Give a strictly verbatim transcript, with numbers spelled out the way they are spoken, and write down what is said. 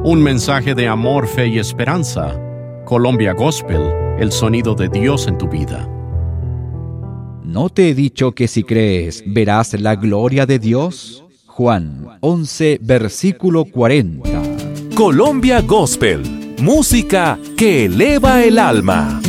Un mensaje de amor, fe y esperanza. Colombia Gospel, el sonido de Dios en tu vida. ¿No te he dicho que si crees, verás la gloria de Dios? Juan once, versículo cuarenta. Colombia Gospel, música que eleva el alma.